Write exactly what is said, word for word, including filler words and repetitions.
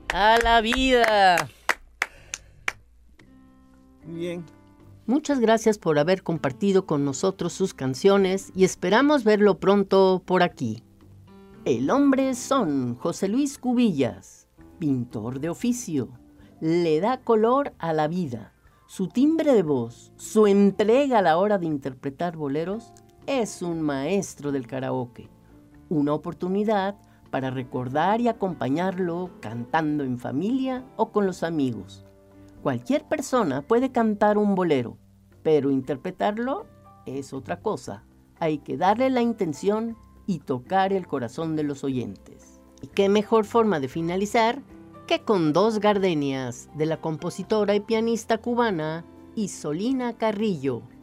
¡A la vida! Bien. Muchas gracias por haber compartido con nosotros sus canciones y esperamos verlo pronto por aquí. El hombre son José Luis Cubillas, pintor de oficio. Le da color a la vida. Su timbre de voz, su entrega a la hora de interpretar boleros, es un maestro del karaoke. Una oportunidad para recordar y acompañarlo cantando en familia o con los amigos. Cualquier persona puede cantar un bolero, pero interpretarlo es otra cosa. Hay que darle la intención y tocar el corazón de los oyentes. ¿Y qué mejor forma de finalizar que con dos gardenias de la compositora y pianista cubana Isolina Carrillo?